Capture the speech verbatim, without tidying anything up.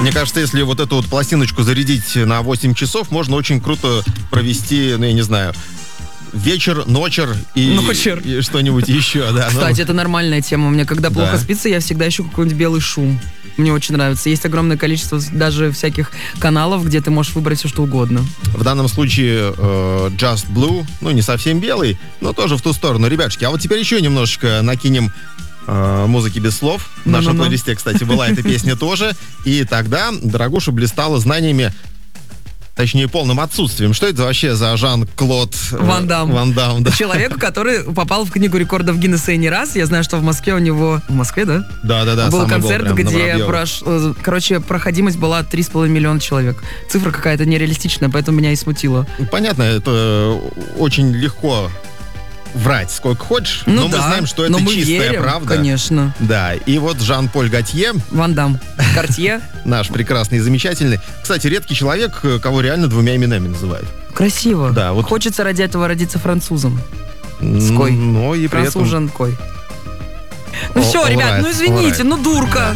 Мне кажется, если вот эту вот пластиночку зарядить на восемь часов, можно очень круто провести, ну, я не знаю, вечер, ночер и, Ночер. и что-нибудь еще. Да, Кстати, ну, это нормальная тема. Мне когда плохо Да. спится, я всегда ищу какой-нибудь белый шум. Мне очень нравится. Есть огромное количество даже всяких каналов, где ты можешь выбрать все, что угодно. в данном случае э, Just Blue, ну, не совсем белый, но тоже в ту сторону. Ребятушки, а вот теперь еще немножечко накинем э, музыки без слов. В нашем Ну-ну-ну. плейлисте, кстати, была эта песня тоже. И тогда Дорогуша блистала знаниями, точнее, полным отсутствием. Что это вообще за Жан-Клод э, Ван Дам. Ван Дам, да. Человеку, который попал в книгу рекордов Гиннесса и не раз. Я знаю, что в Москве у него... В Москве, да? Да-да-да. был сам он концерт, прям на где Воробьёва. прош... э, короче, проходимость была три с половиной миллиона человек. Цифра какая-то нереалистичная, поэтому меня и смутило. Понятно, это очень легко врать сколько хочешь, Ну но да, мы знаем, что это но мы чистая верим, правда. конечно. Да, и вот Жан-Поль Готье, Ван Дам. Картье. наш прекрасный и замечательный. Кстати, редкий человек, кого реально двумя именами называют. Красиво. Да, вот- Хочется ради этого родиться французом. Ской. Но и при этом... Француженкой. Ну О, все, alright, ребят, ну извините, alright. ну дурка.